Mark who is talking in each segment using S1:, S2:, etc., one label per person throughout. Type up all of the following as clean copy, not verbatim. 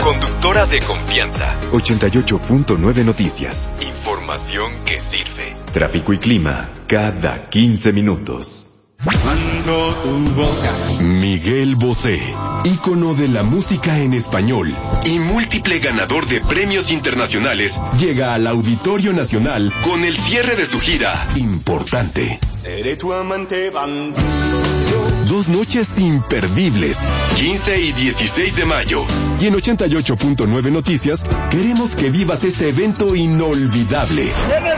S1: conductora de confianza. 88.9 Noticias. Información que sirve. Tráfico y clima cada 15 minutos. Miguel Bosé, ícono de la música en español y múltiple ganador de premios internacionales, llega al Auditorio Nacional con el cierre de su gira Importante.
S2: Seré tu amante bandido.
S1: 2 noches imperdibles, 15 y 16 de mayo. Y en 88.9 Noticias, queremos que vivas este evento inolvidable.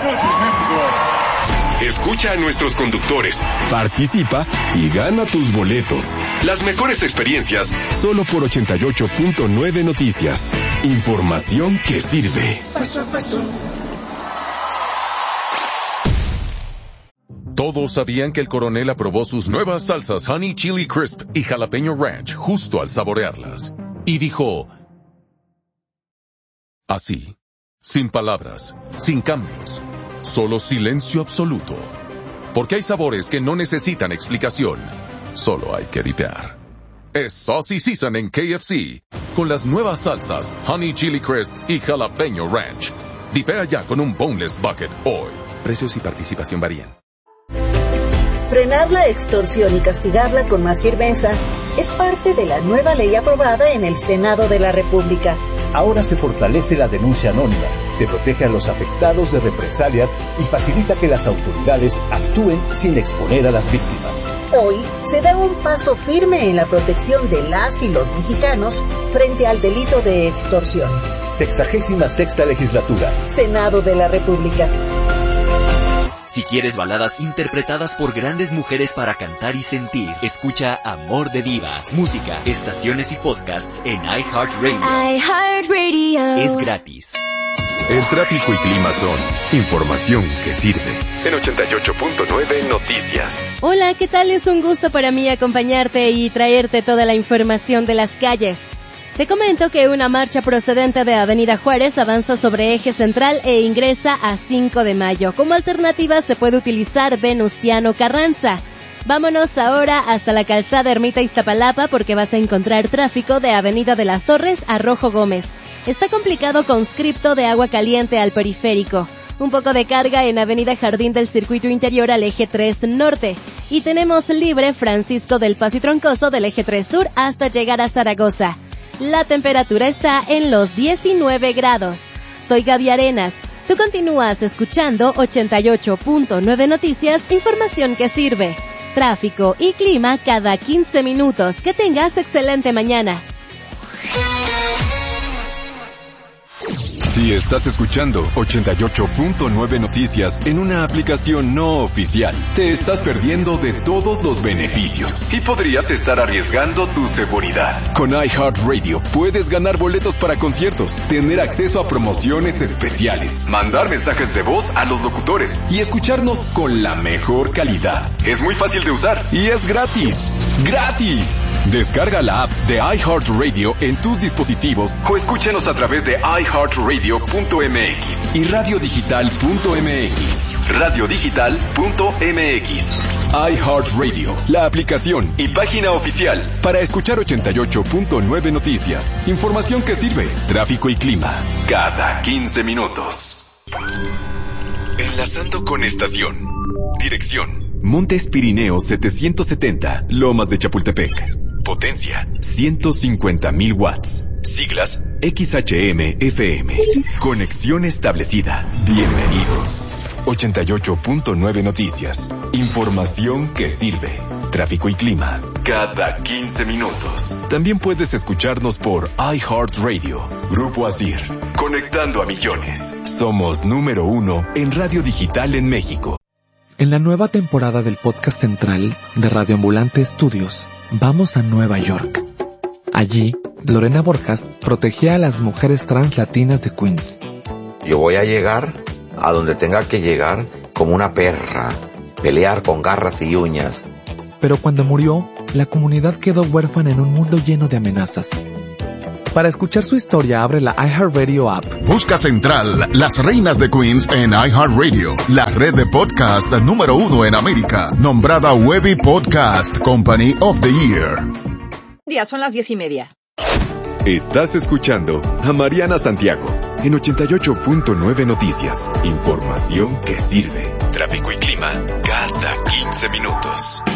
S1: Escucha a nuestros conductores, participa y gana tus boletos. Las mejores experiencias, solo por 88.9 Noticias. Información que sirve.
S2: Paso a paso.
S3: Todos sabían que el coronel aprobó sus nuevas salsas Honey Chili Crisp y Jalapeño Ranch justo al saborearlas. Y dijo... así, sin palabras, sin cambios. Solo silencio absoluto. Porque hay sabores que no necesitan explicación. Solo hay que dipear. Es Saucy Season en KFC. Con las nuevas salsas Honey Chili Crisp y Jalapeño Ranch. Dipea ya con un Boneless Bucket hoy. Precios y participación varían.
S4: Frenar la extorsión y castigarla con más firmeza es parte de la nueva ley aprobada en el Senado de la República.
S5: Ahora se fortalece la denuncia anónima, se protege a los afectados de represalias y facilita que las autoridades actúen sin exponer a las víctimas.
S4: Hoy se da un paso firme en la protección de las y los mexicanos frente al delito de extorsión.
S5: 66ª Legislatura.
S4: Senado de la República.
S6: Si quieres baladas interpretadas por grandes mujeres para cantar y sentir, escucha Amor de Divas. Música, estaciones y podcasts en iHeartRadio.
S7: iHeartRadio.
S6: Es gratis.
S1: El tráfico y clima son información que sirve. En 88.9 Noticias.
S8: Hola, ¿qué tal? Es un gusto para mí acompañarte y traerte toda la información de las calles. Te comento que una marcha procedente de Avenida Juárez avanza sobre eje central e ingresa a 5 de mayo. Como alternativa se puede utilizar Venustiano Carranza. Vámonos ahora hasta la calzada Ermita Iztapalapa porque vas a encontrar tráfico de Avenida de las Torres a Rojo Gómez. Está complicado conscripto de Agua Caliente al periférico. Un poco de carga en Avenida Jardín del Circuito Interior al eje 3 Norte. Y tenemos libre Francisco del Paso y Troncoso del eje 3 Sur hasta llegar a Zaragoza. La temperatura está en los 19 grados. Soy Gaby Arenas. Tú continúas escuchando 88.9 Noticias, información que sirve. Tráfico y clima cada 15 minutos. Que tengas excelente mañana.
S1: Si estás escuchando 88.9 Noticias en una aplicación no oficial, te estás perdiendo de todos los beneficios y podrías estar arriesgando tu seguridad. Con iHeartRadio puedes ganar boletos para conciertos, tener acceso a promociones especiales, mandar mensajes de voz a los locutores y escucharnos con la mejor calidad. Es muy fácil de usar y es gratis. ¡Gratis! Descarga la app de iHeartRadio en tus dispositivos o escúchanos a través de iHeartRadio.mx y radiodigital.mx. Radiodigital.mx. iHeartRadio, la aplicación y página oficial para escuchar 88.9 Noticias. Información que sirve. Tráfico y clima cada 15 minutos. Enlazando con estación. Dirección: Montes Pirineos 770, Lomas de Chapultepec. Potencia: 150,000 watts. Siglas: XHM-FM. Conexión establecida. Bienvenido. 88.9 Noticias. Información que sirve. Tráfico y clima cada 15 minutos. También puedes escucharnos por iHeartRadio. Grupo Asir. Conectando a millones. Somos número 1 en radio digital en México.
S9: En la nueva temporada del podcast central de Radio Ambulante Estudios, vamos a Nueva York. Allí, Lorena Borjas protegía a las mujeres trans latinas de Queens.
S10: Yo voy a llegar a donde tenga que llegar como una perra, pelear con garras y uñas.
S9: Pero cuando murió, la comunidad quedó huérfana en un mundo lleno de amenazas. Para escuchar su historia, abre la iHeartRadio app.
S11: Busca Central, Las Reinas de Queens en iHeartRadio, la red de podcast número 1 en América, nombrada Webby Podcast Company of the Year.
S12: Día, son las 10:30.
S1: Estás escuchando a Mariana Santiago en 88.9 Noticias. Información que sirve. Tráfico y clima cada 15 minutos.